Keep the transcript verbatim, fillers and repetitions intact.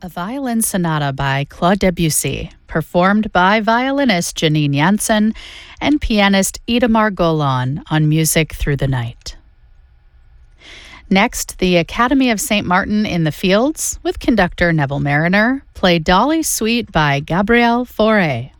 A violin sonata by Claude Debussy, performed by violinist Janine Jansen and pianist Itamar Golan on Music Through the Night. Next, the Academy of Saint Martin in the Fields, with conductor Neville Mariner, play Dolly Suite by Gabriel Fauré.